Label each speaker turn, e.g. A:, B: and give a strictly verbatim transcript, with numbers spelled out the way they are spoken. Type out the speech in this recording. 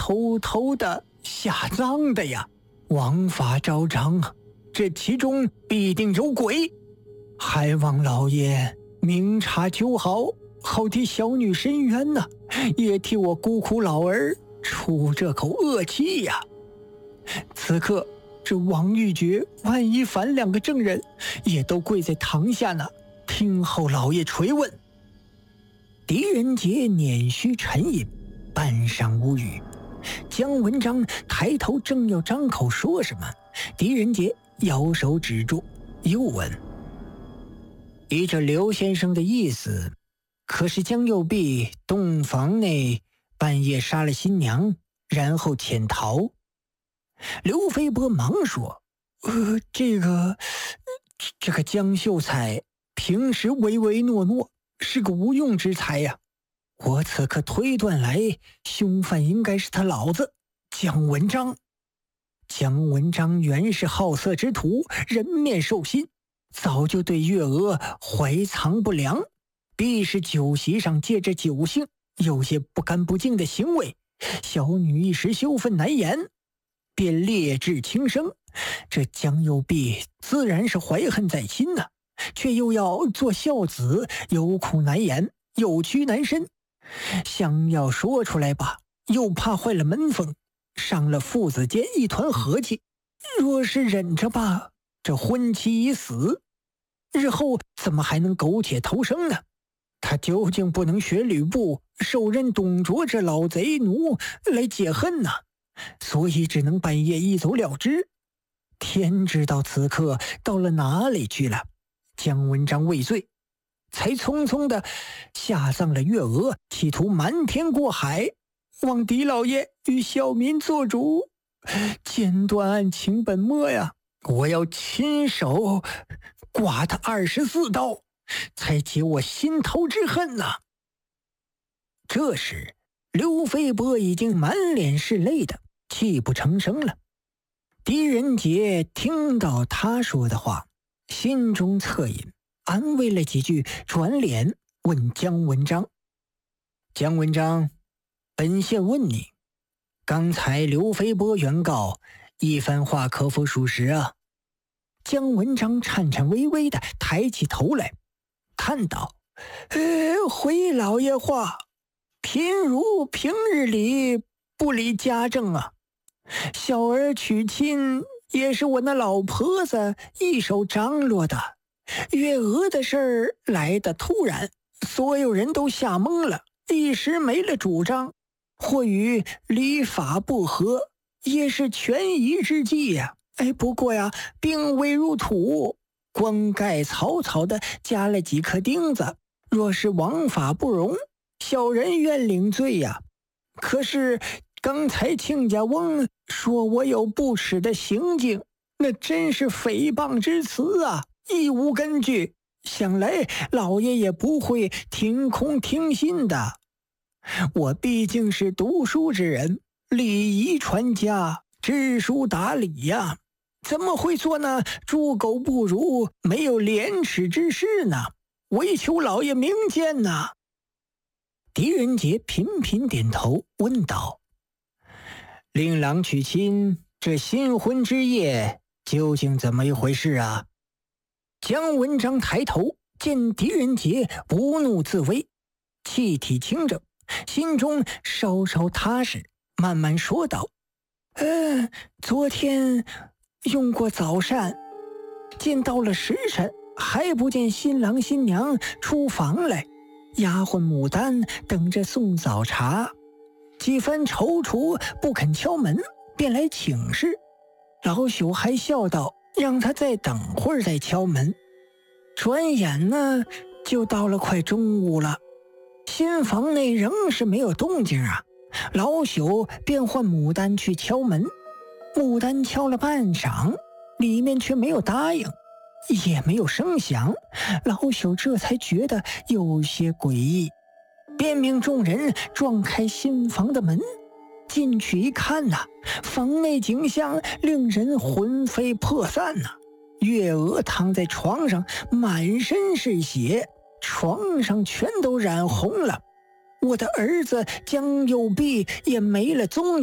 A: 偷偷的下葬的呀！王法昭彰啊，这其中必定有鬼。还望老爷明察秋毫，好替小女伸冤呐、啊，也替我孤苦老儿出这口恶气呀！此刻，这王玉珏、万一凡两个证人也都跪在堂下呢，听候老爷垂问。狄仁杰捻须沉吟，半晌无语。姜文章抬头正要张口说什么，狄仁杰摇手止住，又问：依着刘先生的意思，可是江右弼洞房内半夜杀了新娘，然后潜逃？刘飞波忙说：呃，这个这个江秀才平时唯唯诺诺，是个无用之才呀、啊。我此刻推断来，凶犯应该是他老子姜文章。姜文章原是好色之徒，人面兽心，早就对月娥怀藏不良，必是酒席上借着酒兴有些不干不净的行为，小女一时羞愤难言，便烈质轻生。这姜右弼自然是怀恨在心呐、啊，却又要做孝子，有苦难言，有屈难伸。想要说出来吧，又怕坏了门风，伤了父子间一团和气。若是忍着吧，这婚期已死，日后怎么还能苟且偷生呢？他究竟不能学吕布，受任董卓这老贼奴来解恨呐、啊，所以只能半夜一走了之。天知道此刻到了哪里去了。姜文章畏罪，才匆匆的下葬了月娥，企图瞒天过海，望狄老爷与小民做主，剪断案情本末呀！我要亲手剐他二十四刀，才解我心头之恨呐、啊！这时，刘飞波已经满脸是泪的泣不成声了。狄仁杰听到他说的话，心中恻隐，安慰了几句，转脸问姜文章：姜文章，本县问你，刚才刘飞波原告一番话可否属实啊？姜文章颤颤巍巍地抬起头来，叹道：呃，回老爷话，贫如平日里不理家政啊，小儿娶亲也是我那老婆子一手张罗的，月娥的事儿来得突然，所有人都吓懵了，一时没了主张，或与礼法不合，也是权宜之计呀、啊。哎，不过呀，并未入土，光盖草草的加了几颗钉子，若是王法不容，小人愿领罪呀。可是刚才亲家翁说我有不耻的行径，那真是诽谤之词啊，亦无根据，想来老爷也不会听空听信的。我毕竟是读书之人，礼仪传家，知书达理呀，怎么会做那猪狗不如、没有廉耻之事呢？唯求老爷明鉴呐。狄仁杰频频点头，问道：令郎娶亲，这新婚之夜究竟怎么一回事啊？姜文章抬头见狄仁杰不怒自威，气体清正，心中稍稍踏实，慢慢说道：呃，昨天用过早膳，见到了时辰，还不见新郎新娘出房来，丫鬟牡丹等着送早茶，几番踌躇不肯敲门，便来请示。老朽还笑道，让他再等会儿再敲门。转眼呢，就到了快中午了，新房内仍是没有动静啊。老朽便唤牡丹去敲门，牡丹敲了半晌，里面却没有答应，也没有声响。老朽这才觉得有些诡异，便命众人撞开新房的门，进去一看呐、啊，房内景象令人魂飞魄散呐、啊。月娥躺在床上，满身是血，床上全都染红了。我的儿子江右弼也没了踪影。